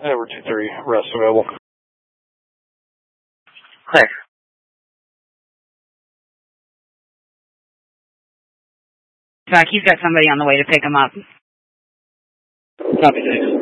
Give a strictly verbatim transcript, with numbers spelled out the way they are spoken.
Over two three, rest available. Clear. Zach, he's got somebody on the way to pick him up. Copy, thanks.